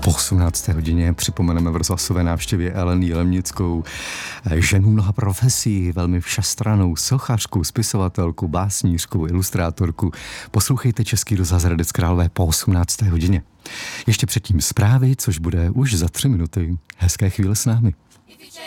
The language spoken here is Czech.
Po 18. hodině připomeneme v rozhlasové návštěvě Ellen Jelemnickou, ženu mnoha profesí, velmi všestrannou sochařku, spisovatelku, básnířku, ilustrátorku. Poslouchejte Český rozhlas Hradec Králové po 18. hodině. Ještě předtím zprávy, což bude už za 3 minuty. Hezké chvíle s námi.